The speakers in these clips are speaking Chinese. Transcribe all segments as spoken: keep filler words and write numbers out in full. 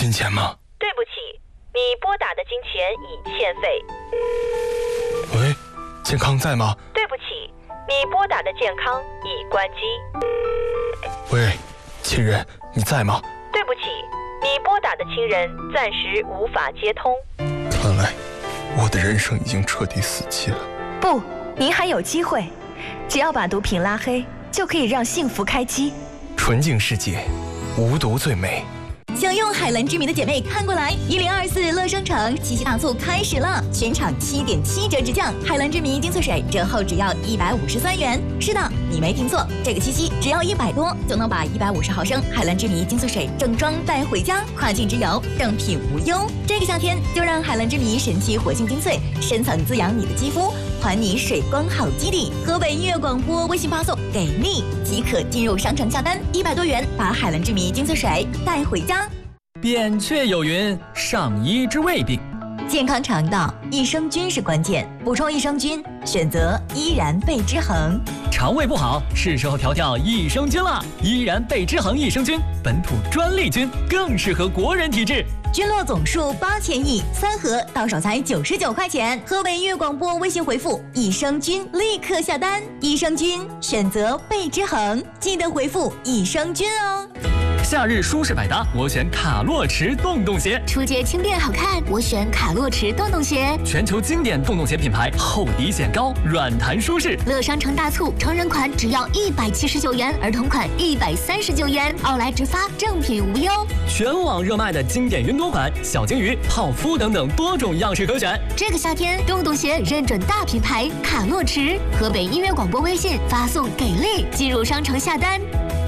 金钱吗？ 对不起，你拨打的金钱已欠费。 喂，健康在吗？ 对不起，你拨打的健康已关机。 喂，亲人，你在吗？ 对不起，你拨打的亲人暂时无法接通。 看来我的人生已经彻底死期了。 不，您还有机会，只要把毒品拉黑，就可以让幸福开机。 纯净世界，无毒最美。 享用海蓝之谜的姐妹看过来，一零二四乐商城七夕大促开始了，全场七点七折直降，海蓝之谜精粹水折后只要一百五十三元。是的，你没听错，这个七夕只要一百多就能把一百五十毫升海蓝之谜精粹水正装带回家，跨境之游正品无忧。这个夏天就让海蓝之谜神奇活性精粹深层滋养你的肌肤，还你水光好基底。河北音乐广播微信发送给力即可进入商城下单，一百多元把海蓝之谜精粹水带回家。 扁鹊有云：上医之未病。 健康肠道，益生菌是关键，补充益生菌，选择依然贝之恒。 肠胃不好，是时候调调益生菌了。依然贝之恒益生菌，本土专利菌，更适合国人体质。 菌落总数八千亿，三盒到手才九十九块钱。河北音乐广播微信回复益生菌，立刻下单。益生菌选择贝之恒，记得回复益生菌哦。 夏日舒适百搭，我选卡洛驰洞洞鞋。 出街轻便好看，我选卡洛驰洞洞鞋。 全球经典洞洞鞋品牌，厚底显高，软弹舒适。 乐商城大促，成人款只要一百七十九元，儿童款一百三十九元，奥莱直发，正品无忧。 全网热卖的经典云朵款、小金鱼、泡芙等等多种样式可选。 这个夏天，洞洞鞋认准大品牌卡洛驰。河北音乐广播微信发送给力，进入商城下单。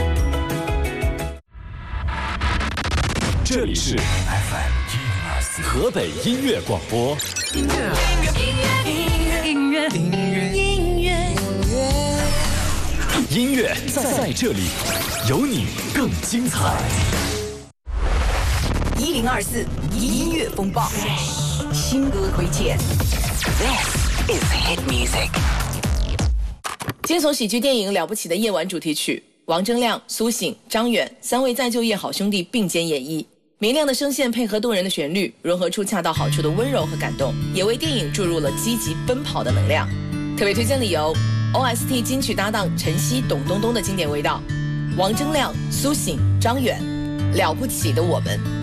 这里是 F M 一零二四河北音乐广播。音乐，音乐，音乐，音乐，音乐，音乐，音乐在在这里，有你更精彩。 一零二四音乐风暴，新歌推荐。This is hit music。 惊悚喜剧电影《了不起的夜晚》主题曲，王铮亮、苏醒、张远三位再就业好兄弟并肩演绎。明亮的声线配合动人的旋律，融合出恰到好处的温柔和感动，也为电影注入了积极奔跑的能量。特别推荐理由 ：O S T 金曲搭档陈曦、董冬冬的经典味道，王铮亮、苏醒、张远，了不起的我们。